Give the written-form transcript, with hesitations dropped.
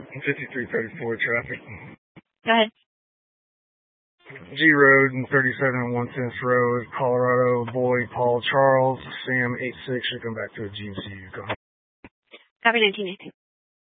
5334 traffic. Go ahead. G Road and 37 1 Cents Road, Colorado, Boy, Paul, Charles, Sam 86, should come back to a GMC Yukon. Copy 1918.